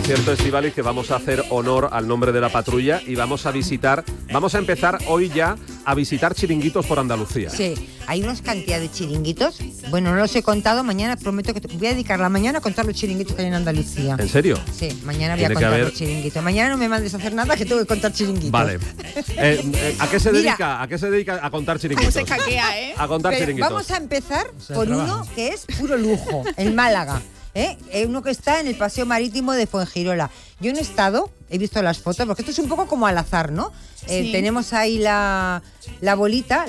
cierto, Estíbaliz, que vamos a hacer honor al nombre de la patrulla y vamos a empezar hoy ya a visitar chiringuitos por Andalucía. Sí, hay unas cantidades de chiringuitos. Bueno, no los he contado, mañana prometo que voy a dedicar la mañana a contar los chiringuitos que hay en Andalucía. ¿En serio? Sí, mañana voy a contar los chiringuitos. Mañana no me mandes a hacer nada, que tengo que contar chiringuitos. Vale. ¿A qué se dedica? ¿A qué se dedica a contar chiringuitos? ¿Cómo se caquea, A contar chiringuitos. Vamos a empezar con uno que es puro lujo, en Málaga. Uno que está en el Paseo Marítimo de Fuengirola. Yo no he estado, he visto las fotos, porque esto es un poco como al azar, ¿no? Sí. Tenemos ahí la bolita,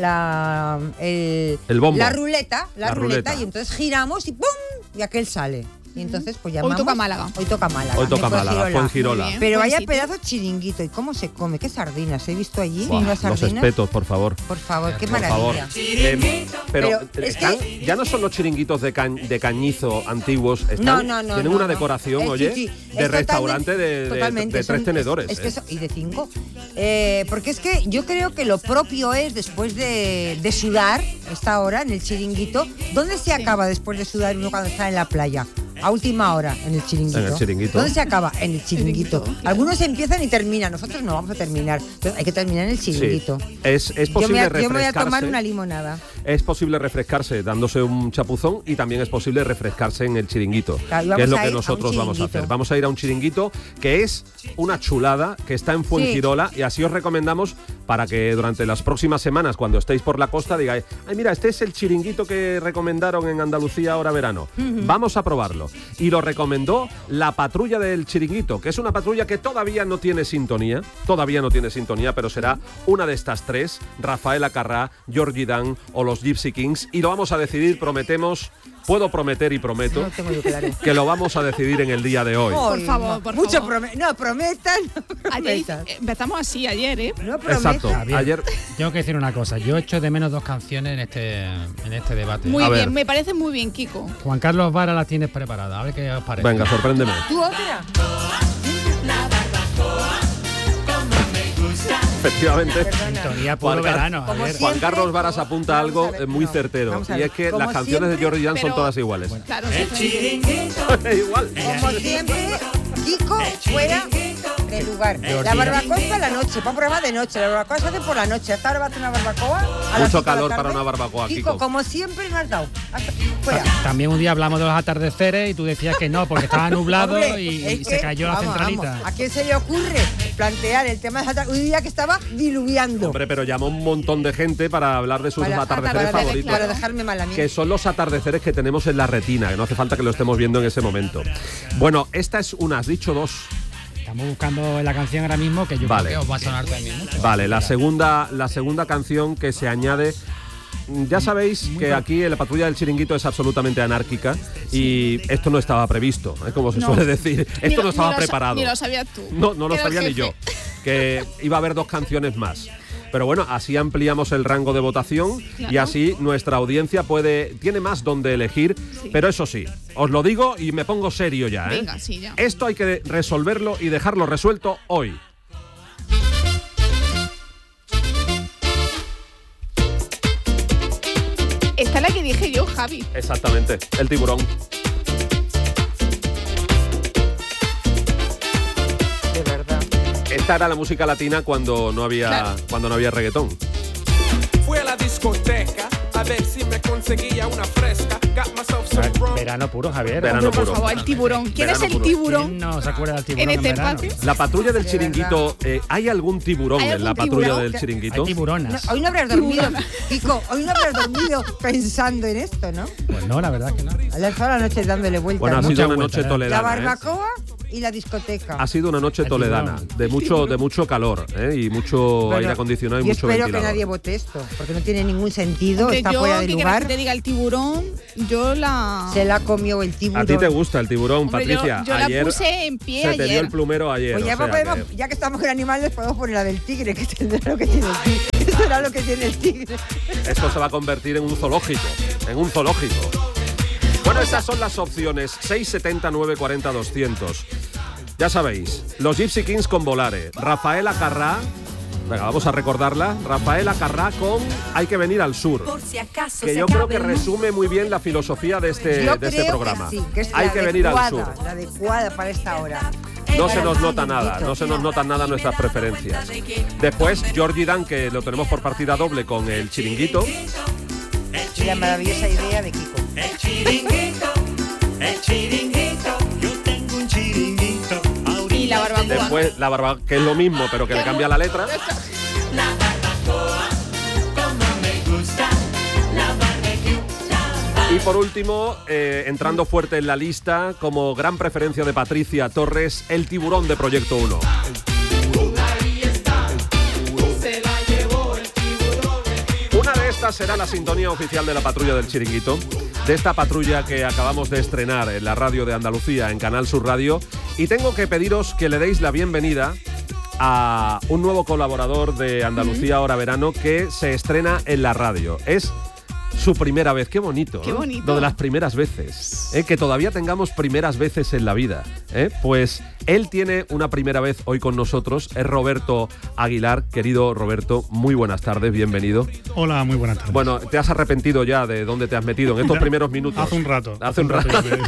el bombo, la ruleta, y entonces giramos y ¡pum! Y aquel sale. Y entonces pues llamamos. Hoy toca Málaga. Hoy toca Málaga, Fuengirola. Pero vaya pedazo de chiringuito. ¿Y cómo se come? ¿Qué sardinas? He visto allí unas sardinas. Los espetos, por favor. Por favor, qué maravilla. Pero es que ya no son los chiringuitos de cañizo antiguos. No. Tienen una decoración, de restaurante de 3 tenedores. Es que y de 5. Porque es que yo creo que lo propio es, después de sudar, esta hora en el chiringuito, ¿dónde se acaba después de sudar uno cuando está en la playa? A última hora, en el chiringuito. ¿Dónde se acaba? En el chiringuito. Algunos empiezan y terminan, nosotros no vamos a terminar. Entonces hay que terminar en el chiringuito. Sí. Es posible refrescarse. Yo me voy a tomar una limonada. Es posible refrescarse dándose un chapuzón y también es posible refrescarse en el chiringuito, que es lo que nosotros vamos a hacer. Vamos a ir a un chiringuito que es una chulada, que está en Fuengirola, y así os recomendamos para que durante las próximas semanas, cuando estéis por la costa, digáis, ay, mira, este es el chiringuito que recomendaron en Andalucía ahora verano. Vamos a probarlo. Y lo recomendó la patrulla del chiringuito, que es una patrulla que todavía no tiene sintonía, pero será una de estas 3, Rafael Acarrá, Georgie Dan o los Gypsy Kings, y lo vamos a decidir, puedo prometer y prometo que lo vamos a decidir en el día de hoy. Por favor. No prometan. Ayer empezamos así, ayer, No prometan. Exacto. Ayer. Tengo que decir una cosa, yo echo de menos 2 canciones en este debate. Muy bien, me parece muy bien, Kiko. Juan Carlos Vara la tienes preparada, a ver qué os parece. Venga, sorpréndeme. ¿Tú otra? Efectivamente. Sintonía puro verano. Juan Carlos Varas apunta algo muy certero, y es que las canciones de Georgie Dan son todas iguales. Bueno, claro, igual. Como siempre, Kiko fuera del lugar. La barbacoa es para la noche, para un programa de noche. La barbacoa se hace por la noche. Hasta ahora va a hacer una barbacoa. Mucho calor para una barbacoa, Kiko. Como siempre no has dado. Fuera. También un día hablamos de los atardeceres y tú decías que no, porque estaba nublado. Hombre, y se cayó la centralita. ¿A quién se le ocurre plantear el tema de los atardeceres? Un día que estaba diluviando. Hombre, pero llamó un montón de gente para hablar de sus atardeceres favoritos. Para dejarme mal a mí. Que son los atardeceres que tenemos en la retina, que no hace falta que lo estemos viendo en ese momento. Bueno, esta es una, has dicho 2. Estamos buscando la canción ahora mismo, que yo creo que os va a sonar también mucho. Vale, la segunda canción que se añade. Ya sabéis que aquí en la patrulla del chiringuito es absolutamente anárquica y esto no estaba previsto, como se suele decir. Esto no estaba preparado. Ni lo sabías tú. No lo sabía ni yo, que iba a haber 2 canciones más. Pero bueno, así ampliamos el rango de votación, claro. Y así nuestra audiencia tiene más donde elegir. Sí. Pero eso sí, os lo digo y me pongo serio ya. Venga, sí, ya. Esto hay que resolverlo y dejarlo resuelto hoy. Esta es la que dije yo, Javi. Exactamente, el tiburón. De verdad. Esta era la música latina cuando no había reggaetón. Fui a la discoteca a ver si me conseguía una fresca. Verano puro, Javier. Verano puro. Por favor, el tiburón. ¿Quién es el tiburón? ¿Quién no se acuerda del tiburón en este verano? espacio? La patrulla del chiringuito, ¿hay algún tiburón en la patrulla del chiringuito? Hay tiburonas. Hoy no habrás dormido, Kiko, hoy no habrás dormido pensando en esto, ¿no? Pues no, la verdad es que no. A toda la noche dándole vueltas. Bueno, ha sido una noche toledana. La barbacoa y la discoteca. Ha sido una noche toledana, de mucho calor, y mucho aire acondicionado y mucho ventilador. Espero que nadie vote esto, porque no tiene ningún sentido, Aunque está fuera de lugar. Que te diga el tiburón, Se la comió el tiburón. A ti te gusta el tiburón, hombre, Patricia. Yo ayer la puse en pie se te dio el plumero ayer. Pues ya que estamos con animales, podemos poner la del tigre, que tendrá lo que tiene el tigre. Eso será lo que tiene el tigre. Esto se va a convertir en un zoológico. Bueno, esas son las opciones. 670 940 200. Ya sabéis, los Gypsy Kings con Volare, Rafael Acarrá. Venga, vamos a recordarla. Rafael Acarrá con Hay que venir al sur. Por si acaso que yo creo que resume muy bien la filosofía de este programa. Que sí, que es Hay que venir al sur. La adecuada para esta hora. no se nos nota nada, no se nos notan nada nuestras preferencias. Después, Georgie Dan, que lo tenemos por partida doble con el chiringuito. Y la maravillosa idea de Kiko. El chiringuito, yo tengo un chiringuito. Y la barbacoa. Después, la barbacoa, que es lo mismo, pero que le cambia la letra. La barbacoa, como me gusta, la barbecue, Y por último, entrando fuerte en la lista, como gran preferencia de Patricia Torres, el tiburón de Proyecto 1. Una de estas será la sintonía oficial de la patrulla del Chiringuito, de esta patrulla que acabamos de estrenar en la radio de Andalucía, en Canal Sur Radio, y tengo que pediros que le deis la bienvenida a un nuevo colaborador de Andalucía Hora Verano que se estrena en la radio. Es su primera vez. Qué bonito. Qué bonito. Lo de las primeras veces. Que todavía tengamos primeras veces en la vida. Pues él tiene una primera vez hoy con nosotros. Es Roberto Aguilar. Querido Roberto, muy buenas tardes. Bienvenido. Hola, muy buenas tardes. Bueno, ¿te has arrepentido ya de dónde te has metido en estos primeros minutos? Hace un rato. Hace un rato.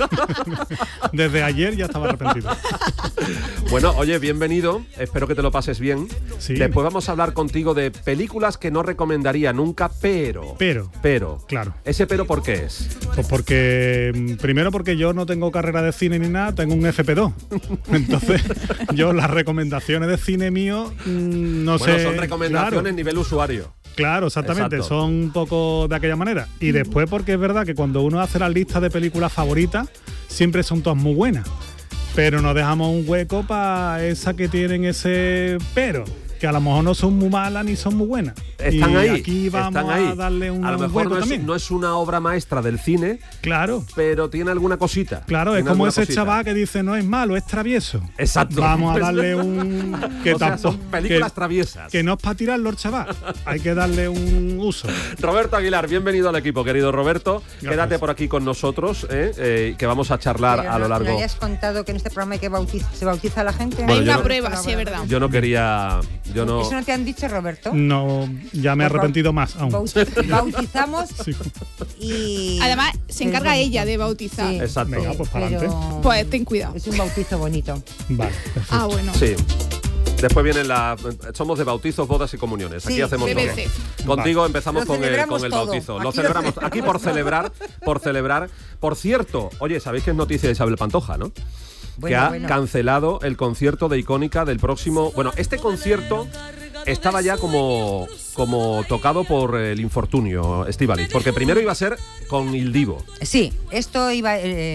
Desde ayer ya estaba arrepentido. Bueno, oye, bienvenido. Espero que te lo pases bien. Sí. Después vamos a hablar contigo de películas que no recomendaría nunca, pero. Claro. ¿Ese pero por qué es? Pues primero porque yo no tengo carrera de cine ni nada, tengo un FP2. Entonces, yo las recomendaciones de cine mío, no sé. Bueno, son recomendaciones nivel usuario. Claro, exactamente, Exacto. son un poco de aquella manera. Y después porque es verdad que cuando uno hace la lista de películas favoritas, siempre son todas muy buenas. Pero nos dejamos un hueco para esas que tienen ese pero, que a lo mejor no son muy malas ni son muy buenas. Están y ahí. aquí vamos a darle un a lo mejor hueco también. no es una obra maestra del cine, Claro. pero tiene alguna cosita. Claro, es Tiene como alguna ese cosita. chaval que dice no es malo, es travieso. Exacto. Vamos a darle un... O sea, son películas traviesas. Que no es para tirarlo el chaval, hay que darle un uso. Roberto Aguilar, bienvenido al equipo, querido Roberto. Gracias. Quédate por aquí con nosotros, que vamos a charlar Pero a lo largo. ¿No hayas contado que en este programa hay que se bautiza a la gente? Bueno, Hay yo una no- prueba, sí, es verdad. Yo no quería. Yo no. ¿Eso no te han dicho, Roberto? No, ya me he Pues arrepentido más aún. Bautizamos Sí. y... Además, se encarga bonito. ella de bautizar. Sí. Exacto. Venga, pues para adelante. Pero Pues ten cuidado. es un bautizo bonito. Vale, perfecto. Ah, bueno. Sí. Después vienen somos de bautizos, bodas y comuniones. Aquí Sí, hacemos BBC. todo. Contigo empezamos Lo con el celebramos todo. bautizo. Lo Aquí celebramos aquí por celebrar. Por cierto, oye, sabéis que es noticia de Isabel Pantoja, ¿no? Que ha cancelado el concierto de Icónica del próximo. Bueno, este concierto estaba ya como tocado por el infortunio, Estíbaliz, porque primero iba a ser con Il Divo. Sí, esto iba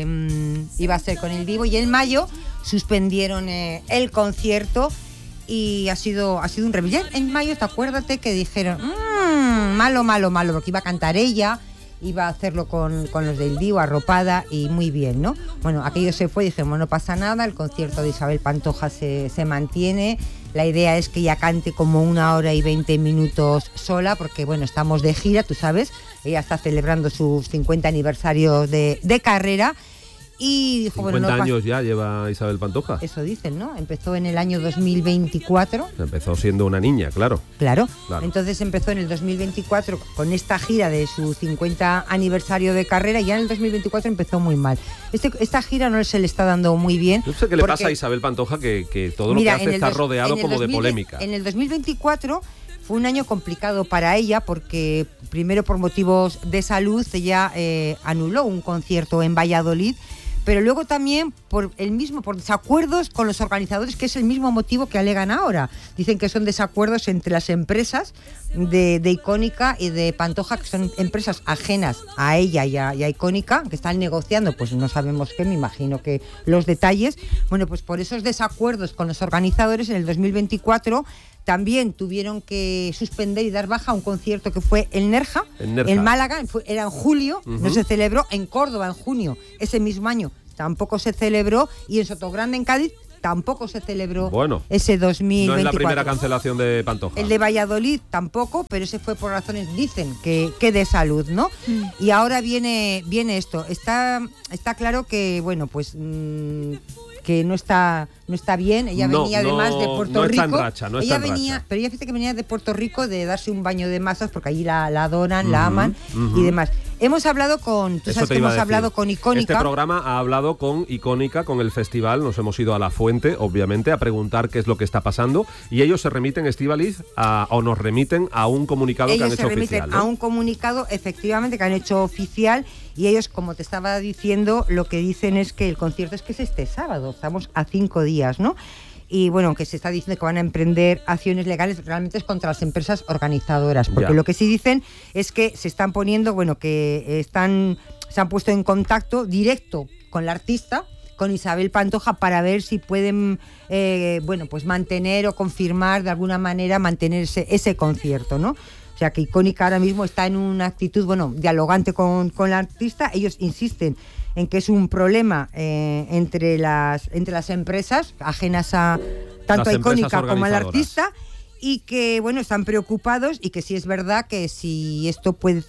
a ser con el Divo y en mayo suspendieron el concierto y ha sido un revés. En mayo, acuérdate que dijeron malo, porque iba a cantar ella, iba a hacerlo con los del Divo, arropada y muy bien, ¿no? Bueno, aquello se fue, dijimos, no pasa nada, el concierto de Isabel Pantoja se mantiene. La idea es que ella cante como 1 hora y 20 minutos sola, porque bueno, estamos de gira, tú sabes, ella está celebrando sus 50 aniversarios de carrera. Y dijo, 50 bueno, años ya lleva Isabel Pantoja. eso dicen, ¿no? Empezó en el año 2024. Empezó siendo una niña, claro. Claro. Claro. Entonces empezó en el 2024 con esta gira de su 50 aniversario de carrera y ya en el 2024 empezó muy mal. Esta gira no se le está dando muy bien. No sé qué le porque, pasa a Isabel Pantoja, que todo mira, lo que hace está rodeado en el como de 2000 polémica. En el 2024 fue un año complicado para ella porque primero por motivos de salud ella anuló un concierto en Valladolid, pero luego también por desacuerdos con los organizadores, que es el mismo motivo que alegan ahora. Dicen que son desacuerdos entre las empresas de Icónica y de Pantoja, que son empresas ajenas a ella y a Icónica, que están negociando, pues no sabemos qué, me imagino que los detalles. Bueno, pues por esos desacuerdos con los organizadores, en el 2024 también tuvieron que suspender y dar baja a un concierto que fue en Nerja, en Málaga, era en julio, no se celebró, en Córdoba en junio, ese mismo año tampoco se celebró, y en Sotogrande, en Cádiz, tampoco se celebró ese 2024. No es la primera cancelación de Pantoja. El de Valladolid tampoco, pero ese fue por razones, dicen, que de salud, ¿no? Y ahora viene esto. Está claro que, bueno, pues... que no está bien. Ella venía además de Puerto Rico. Está en racha, no está en racha. Pero ella fíjate que venía de Puerto Rico de darse un baño de masas, porque allí la adoran, la aman y demás. Hemos hablado con, tú sabes que hemos hablado con Icónica. Este programa ha hablado con Icónica, con el festival. Nos hemos ido a la fuente, obviamente, a preguntar qué es lo que está pasando. Y ellos se remiten, Estíbaliz, o nos remiten a un comunicado que han hecho oficial. Ellos se remiten a un comunicado, efectivamente, que han hecho oficial. Y ellos, como te estaba diciendo, lo que dicen es que el concierto es este sábado. Estamos a 5 días, ¿no? Y bueno, aunque se está diciendo que van a emprender acciones legales, realmente es contra las empresas organizadoras, porque lo que sí dicen es que se están poniendo, que se han puesto en contacto directo con la artista, con Isabel Pantoja, para ver si pueden pues mantener o confirmar de alguna manera mantenerse ese concierto, ¿no? O sea que Icónica ahora mismo está en una actitud, dialogante con la artista. Ellos insisten en que es un problema entre las empresas ajenas a tanto a Icónica como al artista, y que están preocupados, y que sí es verdad que si esto puede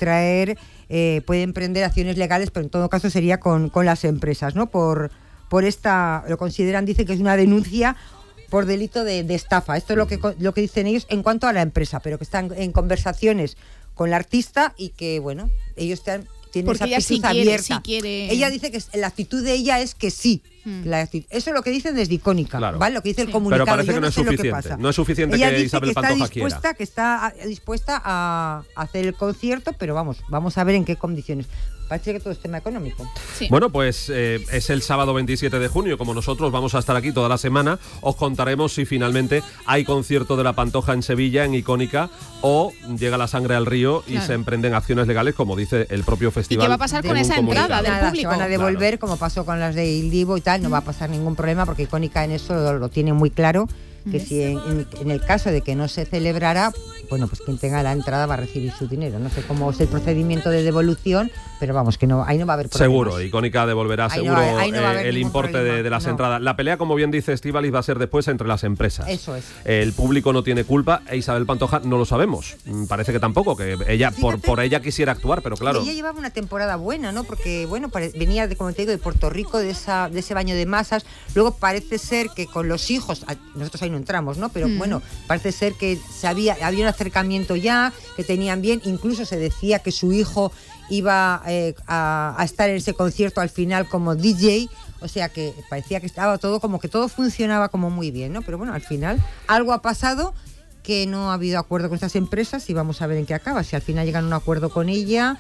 puede emprender acciones legales, pero en todo caso sería con las empresas, ¿no? Por esta, lo consideran, dicen que es una denuncia por delito de estafa. Esto es lo que dicen ellos en cuanto a la empresa, pero que están en conversaciones con la artista y que, ellos tiene esa actitud abierta. Ella dice que la actitud de ella es que sí. Eso es lo que dicen desde Icónica, ¿vale? Lo que dice el comunicado. Pero parece que no es suficiente. No es suficiente ella que Isabel Pantoja quiera. Que está dispuesta a hacer el concierto, pero vamos a ver en qué condiciones. Parece que todo es tema económico. Sí. Bueno, pues es el sábado 27 de junio. Como nosotros vamos a estar aquí toda la semana, os contaremos si finalmente hay concierto de la Pantoja en Sevilla, en Icónica, o llega la sangre al río y se emprenden acciones legales, como dice el propio festival. ¿Y qué va a pasar con esa entrada del público? Se van a devolver, como pasó con las de Il Divo y tal. No va a pasar ningún problema, porque Icónica en eso lo tiene muy claro, que si en el caso de que no se celebrara, pues quien tenga la entrada va a recibir su dinero. No sé cómo es el procedimiento de devolución, pero que no, ahí no va a haber problemas. Seguro, Icónica devolverá el importe de las entradas. La pelea, como bien dice Estíbaliz, va a ser después entre las empresas. Eso es. El público no tiene culpa, e Isabel Pantoja no lo sabemos. Parece que tampoco, que ella por ella quisiera actuar, pero claro. Ella llevaba una temporada buena, ¿no? Porque, venía, como te digo, de Puerto Rico, de ese baño de masas. Luego parece ser que con los hijos, nosotros ahí no entramos, ¿no? Pero parece ser que había un acercamiento ya, que tenían bien. Incluso se decía que su hijo iba a estar en ese concierto al final como DJ. O sea que parecía que estaba todo, como que todo funcionaba como muy bien, ¿no? Pero al final algo ha pasado, que no ha habido acuerdo con estas empresas, y vamos a ver en qué acaba, si al final llegan a un acuerdo con ella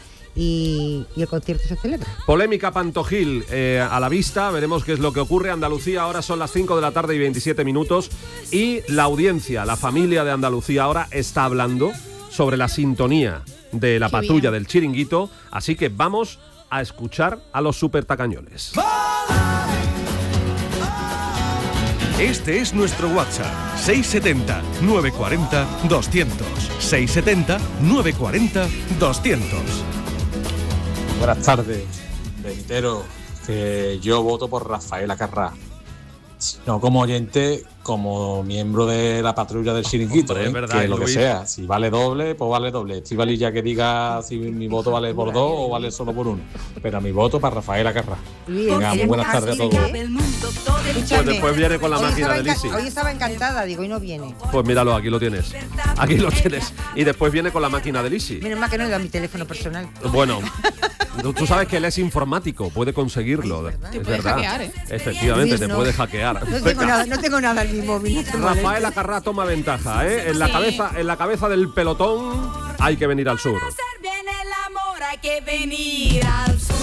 y el concierto se celebra. Polémica Pantojil a la vista, veremos qué es lo que ocurre. Andalucía, ahora son las 5 de la tarde y 27 minutos, y la audiencia, la familia de Andalucía ahora está hablando sobre la sintonía de la patrulla del Chiringuito, así que vamos a escuchar a los super tacañones. Este es nuestro WhatsApp, 670 940 200. 670 940 200. Buenas tardes, Benitero, que yo voto por Rafaela Carrá. No como oyente, como miembro de la patrulla del Chiringuito, es verdad, que lo que sea, si vale doble, pues vale doble. Estíbaliz ya que diga si mi voto vale por 2 o vale solo por 1. Pero mi voto para Rafaela Carrá. Venga, muy buenas tardes a todos. Pues después viene con la máquina de Lisi. Hoy estaba encantada, digo, y no viene. Pues míralo, aquí lo tienes. Aquí lo tienes. Y después viene con la máquina de Lisi. Menos mal que no le da mi teléfono personal. Bueno, tú sabes que él es informático, puede conseguirlo. Ay, es puede verdad. hackear, Efectivamente, te puede hackear. No tengo nada en mi móvil. Rafaela Carrá toma ventaja, ¿eh? En la cabeza del pelotón hay que venir al sur. Hay que venir al sur.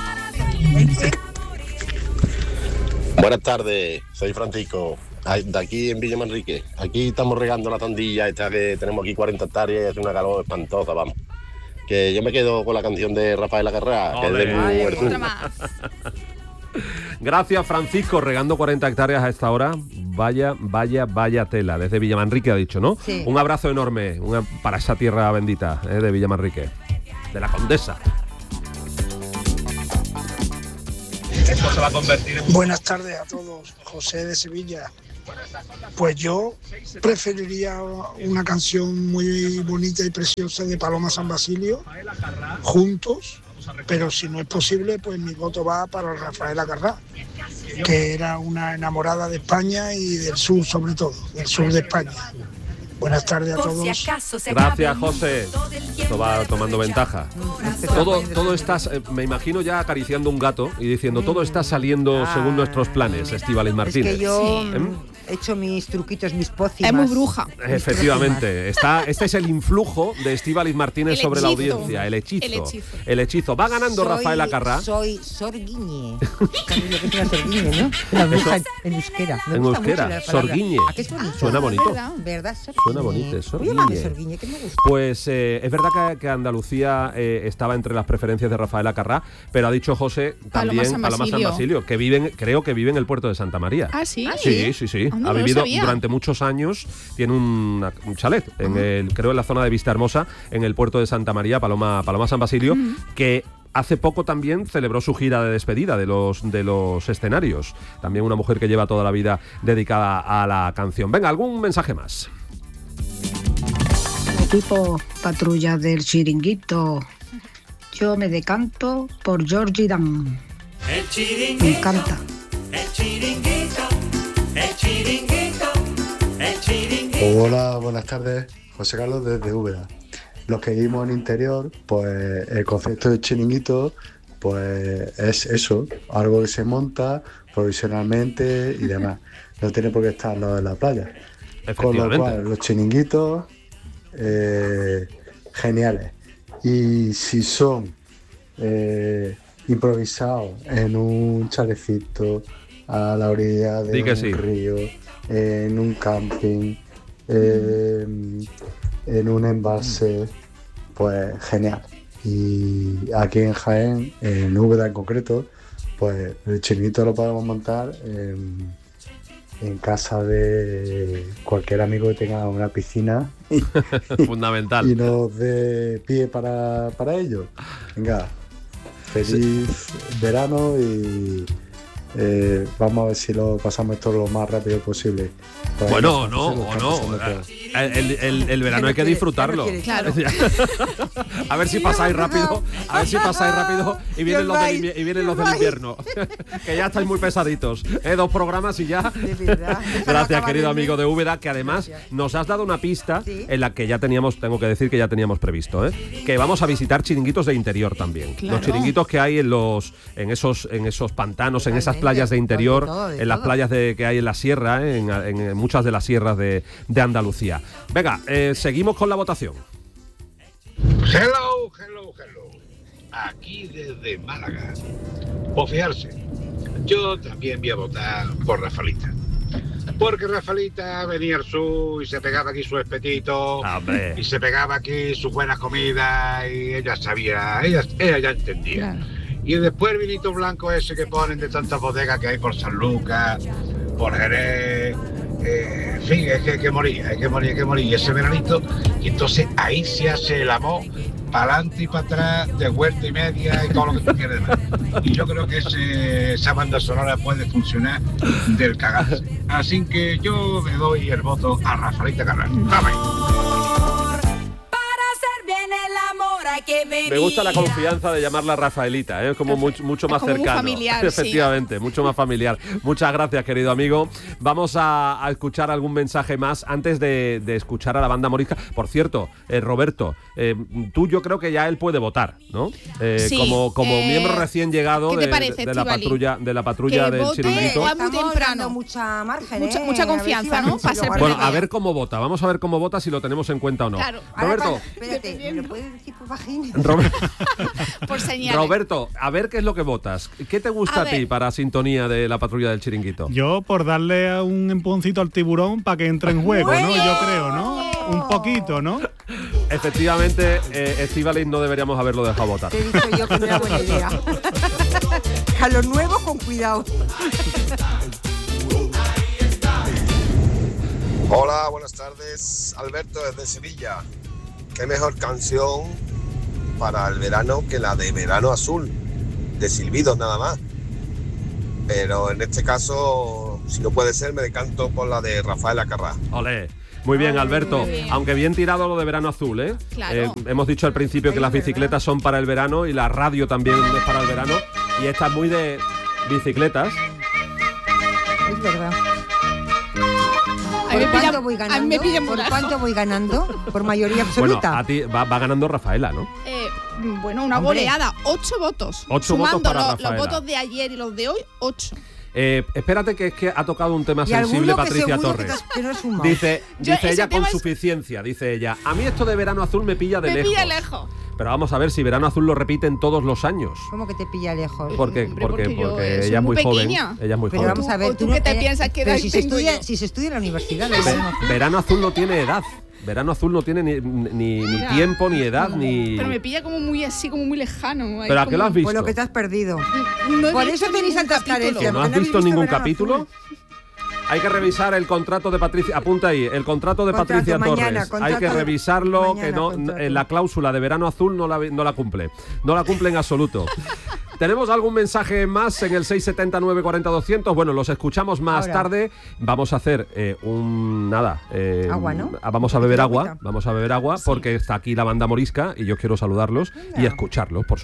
Buenas tardes, soy Francisco, de aquí en Villa Manrique. Aquí estamos regando la tandilla esta que tenemos aquí 40 hectáreas y hace una calor espantosa, vamos. Que yo me quedo con la canción de Rafaela Carrá, que es de Muerto. Gracias, Francisco, regando 40 hectáreas a esta hora. Vaya tela. Desde Villamanrique ha dicho, ¿no? Sí. Un abrazo enorme para esa tierra bendita de Villamanrique, de la Condesa. Esto se va a convertir en... Buenas tardes a todos, José de Sevilla. Pues yo preferiría una canción muy bonita y preciosa de Paloma San Basilio, Juntos, pero si no es posible, pues mi voto va para Rafaela Carrá, que era una enamorada de España y del sur, sobre todo, del sur de España. Buenas tardes a Por todos. si acaso se Gracias, acaba el José. mundo, todo el tiempo Esto va de tomando ventaja. Todo estás, me imagino ya acariciando un gato y diciendo, todo está saliendo según nuestros planes, Estíbaliz Martínez. Es que yo he hecho mis truquitos, mis pócimas. Es muy bruja. Efectivamente, este es el influjo de Estíbaliz Martínez El sobre la hechizo. audiencia, el hechizo. El hechizo. El hechizo. Va ganando Rafaela Carrá. Soy sorguiñe. Lo que es una sorguiñe, ¿no? La bruja en euskera. Me En gusta mucho euskera, la palabra. sorguiñe. ¿A qué es bonito? Suena bonito. ¿Verdad? Sorguiñe. Suena bonito, Voy a llamarme sorguiñe. sorguiñe, que me gusta. Pues es verdad que Andalucía estaba entre las preferencias de Rafaela Carrá, pero ha dicho José también Paloma San Basilio, que creo que vive en el puerto de Santa María. Ah, sí. Sí. Anda, Ha no lo vivido sabía. durante muchos años, tiene un chalet, creo en la zona de Vistahermosa, en el puerto de Santa María, Paloma San Basilio, que hace poco también celebró su gira de despedida de los escenarios. También una mujer que lleva toda la vida dedicada a la canción. Venga, algún mensaje más. Equipo Patrulla del Chiringuito. Yo me decanto por Georgie Dan. El chiringuito, Me encanta. el chiringuito, el chiringuito, el chiringuito. Hola, buenas tardes. José Carlos desde Úbeda. Los que vivimos en interior, pues el concepto de chiringuito, pues es eso, algo que se monta provisionalmente y demás. No tiene por qué estar al lado de la playa. Con lo cual, los chiringuitos, geniales. Y si son improvisados en un chalecito, a la orilla de un río, en un camping, en un embalse, pues genial. Y aquí en Jaén, en Úbeda en concreto, pues el chiringuito lo podemos montar en casa de cualquier amigo que tenga una piscina Fundamental. y nos dé pie para ello. Venga, feliz verano y vamos a ver si lo pasamos esto lo más rápido posible. Bueno, no. El verano hay que disfrutarlo. Claro. A ver si pasáis rápido. Y vienen los del invierno. Que ya estáis muy pesaditos. 2 programas y ya. Gracias, querido amigo de Úbeda, que además nos has dado una pista en la que tengo que decir que ya teníamos previsto, que vamos a visitar chiringuitos de interior también. Claro. Los chiringuitos que hay en esos pantanos, en esas playas de interior, en las playas que hay en la sierra, en muchas de las sierras de Andalucía. Venga, seguimos con la votación. Hello. Aquí desde Málaga. Por fijarse, yo también voy a votar por Rafaelita. Porque Rafaelita venía al sur y se pegaba aquí su espetito. Y se pegaba aquí sus buenas comidas y ella sabía, ella ya entendía. Claro. Y después el vinito blanco ese que ponen de tantas bodegas que hay por San Lucas, por Jerez, en fin, es que hay que morir. Y ese veranito, y entonces ahí se hace el amor, para adelante y para atrás, de vuelta y media y todo lo que tú quieras más. Y yo creo que esa banda sonora puede funcionar del cagarse. Así que yo le doy el voto a Rafaelita Carrá. Me gusta la confianza de llamarla Rafaelita, es como mucho más como muy cercano. familiar, Efectivamente, mucho más familiar. Muchas gracias, querido amigo. Vamos a escuchar algún mensaje más antes de escuchar a la banda morisca. Por cierto, Roberto, yo creo que ya él puede votar, ¿no? Sí, como miembro recién llegado ¿qué te parece, de la patrulla del chiringuito. Muy temprano. Mucha margen, mucha confianza, ¿no? Para ser Bueno, a ver cómo vota. Vamos a ver cómo vota, si lo tenemos en cuenta o no. Claro. Roberto. Espérate, ¿me lo puedes decir por vagina? Por señales. Roberto, a ver qué es lo que votas. ¿Qué te gusta a ti para sintonía de la patrulla del chiringuito? Yo por darle un empujoncito al tiburón para que entre en juego, ¿no? Yo creo, ¿no? Un poquito, ¿no? Efectivamente, Estíbaliz no deberíamos haberlo dejado votar. Te he dicho yo que no era buena idea. A los nuevos con cuidado. Hola, buenas tardes. Alberto desde Sevilla. Qué mejor canción para el verano que la de Verano Azul, de Silbidos nada más. Pero en este caso, si no puede ser, me decanto por la de Rafaela Carrá. Olé. Muy bien, Alberto. Muy bien. Aunque bien tirado lo de Verano Azul, ¿eh? Claro. Hemos dicho al principio que las bicicletas son para el verano y la radio también es para el verano. Y esta es muy de bicicletas. Es verdad. ¿Por cuánto voy ganando? Por mayoría absoluta. Bueno, a ti va ganando Rafaela, ¿no? Una goleada, 8 votos. 8 votos para Rafaela. Los votos de ayer y los de hoy, 8. Espérate, que es que ha tocado un tema sensible Patricia Torres. Dice ella con suficiencia, dice ella. A mí esto de Verano Azul me pilla de lejos. Me pilla lejos. Pero vamos a ver, si Verano Azul lo repiten todos los años. ¿Cómo que te pilla lejos? Porque ella es muy joven. Ella es muy joven. Vamos a ver, ¿tú qué te piensas que si se estudia en la universidad. Verano Azul no tiene edad. Verano Azul no tiene ni tiempo, ni edad, ni... Pero me pilla como muy así, como muy lejano. ¿Pero a qué lo has visto? Por lo que te has perdido. Por eso tenéis tantas carencias. ¿No has visto ningún capítulo? Hay que revisar el contrato de Patricia, apunta ahí, el contrato de Patricia Torres. Hay que revisarlo, que la cláusula de Verano Azul no la cumple. No la cumple en absoluto. ¿Tenemos algún mensaje más en el 679 40 200? Bueno, los escuchamos más tarde. Vamos a hacer agua, ¿no? Vamos a beber agua, porque está aquí la banda morisca y yo quiero saludarlos y escucharlos, por supuesto.